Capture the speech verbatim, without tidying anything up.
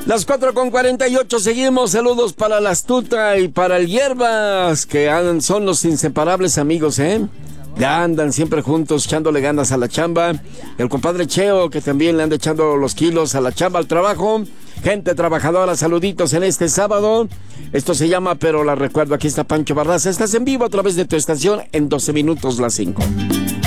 Las cuatro con cuarenta y ocho, seguimos. Saludos para la Astuta y para el Hierbas, que andan, son los inseparables amigos, ¿eh? Ya andan siempre juntos, echándole ganas a la chamba. El compadre Cheo, que también le anda echando los kilos a la chamba, al trabajo. Gente trabajadora, saluditos en este sábado. Esto se llama Pero la Recuerdo. Aquí está Pancho Barraza. Estás en vivo a través de tu estación en doce minutos las cinco.